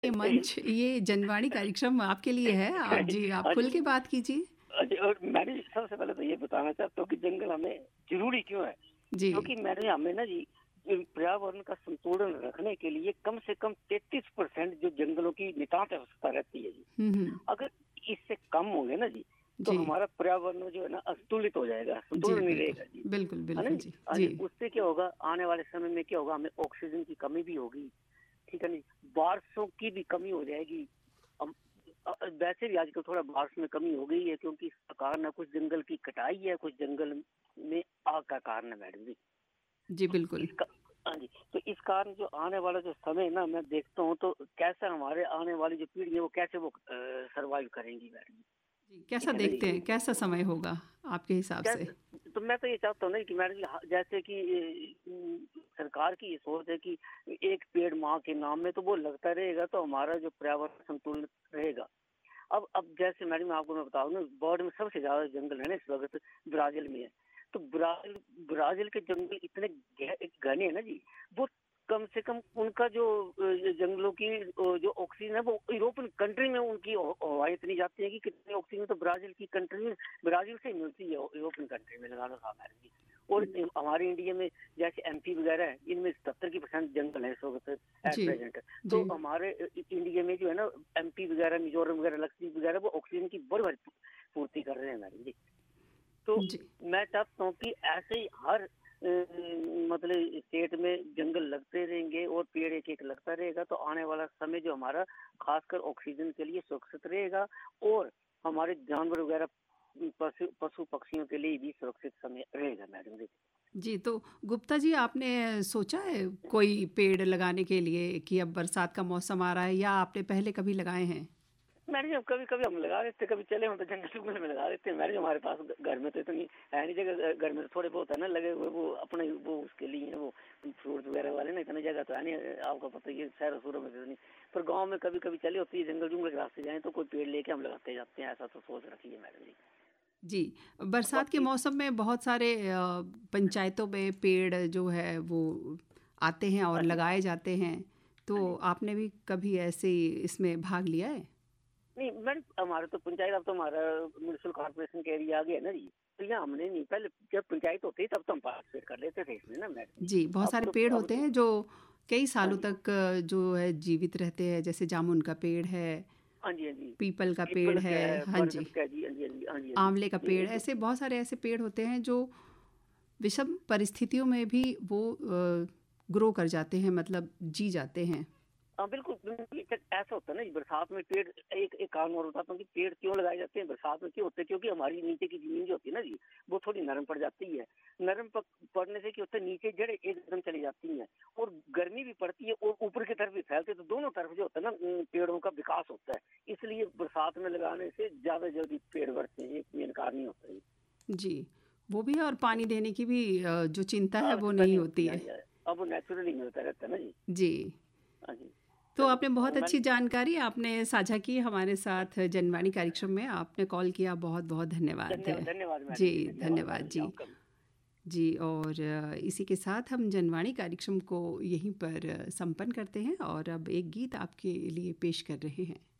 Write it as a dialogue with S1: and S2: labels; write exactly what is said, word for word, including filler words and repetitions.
S1: ये मंच, ये जनवाणी कार्यक्रम आपके लिए है। आप जी, आप खुल के बात कीजिए।
S2: जी, और मैंने सबसे पहले तो ये बताना चाहता हूँ कि जंगल हमें जरूरी क्यों है।
S1: जी।
S2: क्योंकि मैंने हमें ना जी पर्यावरण का संतुलन रखने के लिए कम से कम तैंतीस परसेंट जो जंगलों की नितांत अवस्था रहती है जी,
S1: हम्म हम्म,
S2: अगर इससे कम होंगे ना जी, तो
S1: जी
S2: हमारा पर्यावरण जो है ना असंतुलित हो जाएगा,
S1: जी,
S2: संतुलन नहीं
S1: बिल्कुल
S2: रहेगा जी।
S1: बिल्कुल
S2: है ना
S1: बिल्कुल
S2: जी?
S1: जी
S2: हाँ
S1: जी।
S2: जी, उससे क्या होगा, आने वाले समय में क्या होगा, हमें ऑक्सीजन की कमी भी होगी। ठीक है नहीं, बारिशों की भी कमी हो जाएगी। हम अ, वैसे भी आजकल थोड़ा बारिश में कमी हो गई है, क्योंकि इसका कारण है कुछ जंगल की कटाई है, कुछ जंगल में आग का कारण है मैडम जी।
S1: जी बिल्कुल।
S2: इसका हाँ जी, तो इस कारण जो आने वाला जो समय है ना, मैं देखता हूँ तो कैसा हमारे आने वाली जो पीढ़ी है वो कैसे वो सरवाइव करेंगी मैडम जी।
S1: जी, कैसा
S2: ठीक है ना जी?
S1: देखते हैं, कैसा समय होगा आपके हिसाब
S2: क्या,
S1: से?
S2: तो मैं तो ये चाहता हूँ ना कि मैडम जी, हाँ, जैसे कि अ, सरकार की ये सोच है कि एक पेड़ माँ के नाम में, तो वो लगता रहेगा तो हमारा जो पर्यावरण संतुलित रहेगा। अब अब जैसे मैडम आपको मैं बताऊँ ना, वर्ल्ड में सबसे ज्यादा जंगल है ना इस वक्त ब्राजील में है। तो ब्राजील ब्राजील के जंगल इतने गह- घने हैं ना जी, वो कम से कम उनका जो अ, जंगलों की अ, जो ऑक्सीजन है वो यूरोपियन कंट्री में उनकी हवा हवाएं इतनी जाती है कि कितनी ऑक्सीजन तो ब्राजील की कंट्री में, ब्राजील से ही मिलती है यूरोपियन कंट्री में, लगा लो साहब मैडम जी। और हमारे इंडिया में जैसे एमपी वगैरह है, इनमें सत्तर की परसेंट जंगल है इस वक्त एट
S1: जी
S2: प्रेजेंट। तो
S1: जी
S2: हमारे इंडिया में जो है ना, एमपी वगैरह, मिजोरम वगैरह, लक्षद्वीप वगैरह, वो ऑक्सीजन की बड़ी बड़ी पूर्ति कर रहे हैं मैडम जी। तो
S1: जी
S2: मैं चाहता हूँ कि ऐसे ही हर अ, मतलब स्टेट में जंगल लगते रहेंगे और पेड़ एक एक लगता रहेगा, तो आने वाला समय जो हमारा खासकर ऑक्सीजन के लिए सुरक्षित रहेगा, और हमारे जानवर वगैरह, पशु पशु पक्षियों के लिए भी सुरक्षित समय रहेगा मैडम जी।
S1: जी। तो गुप्ता जी, आपने सोचा है कोई पेड़ लगाने के लिए कि अब बरसात का मौसम आ रहा है, या आपने पहले कभी लगाए हैं?
S2: मैंने जब कभी कभी हम लगा देते, कभी चले हम तो जंगल जंगल में लगा देते हैं मैंने। हमारे पास घर में तो इतनी है नहीं जगह, घर में तो थोड़े बहुत है ना लगे हुए, वो अपने वो उसके लिए है, वो फ्रूट वगैरह वाले ना, इतनी जगह तो है नहीं, आपको पता ही है शहर शहरों में तो नहीं। पर गांव में कभी कभी चले होती है, जंगल जुंगल के रास्ते जाए तो कोई पेड़ लेके हम लगाते जाते हैं, ऐसा तो सोच रखी है मैडम जी।
S1: जी। बरसात के
S2: बाकी
S1: मौसम में बहुत सारे अ, पंचायतों में पेड़ जो है वो आते हैं और
S2: हाँ जी,
S1: लगाए जाते हैं।
S2: हाँ
S1: तो
S2: जी।
S1: आपने भी कभी ऐसे इसमें भाग लिया है?
S2: नहीं मैडम, हमारे तो पंचायत, अब तो हमारा म्यूनसिपल कॉर्पोरेशन के एरिया आ गया ना जी, तो यहाँ हमने नहीं, पहले जब पंचायत होती तब तो हम पार्टिसिपेट कर लेते थे इसमें ना मैडम जी।
S1: जी, बहुत
S2: अब
S1: सारे
S2: तो
S1: पेड़
S2: अब
S1: होते
S2: तो
S1: हैं जो कई
S2: हाँ
S1: सालों
S2: जी,
S1: तक अ, जो है जीवित रहते हैं, जैसे जामुन का पेड़ है,
S2: हाँ जी, हाँ जी।
S1: पीपल का पेड़
S2: पीपल का
S1: है,
S2: है,
S1: हाँ जी,
S2: बरगद का है जी, हाँ जी, हाँ जी, हाँ जी, हाँ जी।
S1: आंवले का
S2: ये
S1: पेड़,
S2: इनको
S1: ऐसे बहुत सारे ऐसे पेड़ होते हैं जो विषम परिस्थितियों में भी वो ग्रो कर जाते हैं, मतलब जी जाते हैं।
S2: हाँ बिल्कुल बिल्कुल, एक ऐसा होता है ना जी, बरसात में पेड़, एक एक कारण और बताता हूँ कि पेड़ क्यों लगाए जाते हैं बरसात में, क्यों होते हैं, क्योंकि हमारी नीचे की जमीन जो होती है ना जी, वो थोड़ी नरम पड़ जाती है। नरम प- पड़ने से क्या होता है, नीचे जड़ एकदम चली जाती हैं, और गर्मी भी पड़ती है और ऊपर की तरफ भी फैलते हैं, तो दोनों तरफ जो होता है ना अम, पेड़ों का विकास होता है। इसलिए बरसात में लगाने से ज्यादा जल्दी पेड़ बढ़ते हैं, एक मेन कारण ही होता है।
S1: जी, वो भी है, और पानी देने की भी अ, जो चिंता है वो
S2: आवश्यकता
S1: नहीं
S2: नहीं होती
S1: होती
S2: है, हाँ
S1: है।
S2: जी, हाँ जी। अब वो नेचुरली मिलता रहता है ना जी।
S1: जी।
S2: हाँ जी।
S1: तो
S2: चलो,
S1: आपने
S2: और
S1: बहुत
S2: मैंने
S1: अच्छी जानकारी आपने साझा की हमारे साथ जनवाणी कार्यक्रम में। आपने कॉल किया, बहुत बहुत धन्यवाद।
S2: धन्यवाद, धन्यवाद
S1: जी,
S2: मैडम जी, धन्यवाद
S1: धन्यवाद
S2: मैडम जी
S1: जी।
S2: आपका भी।
S1: जी, और अ, इसी के साथ हम जनवाणी कार्यक्रम को यहीं पर अ, संपन्न करते हैं, और अब एक गीत आपके लिए पेश कर रहे हैं।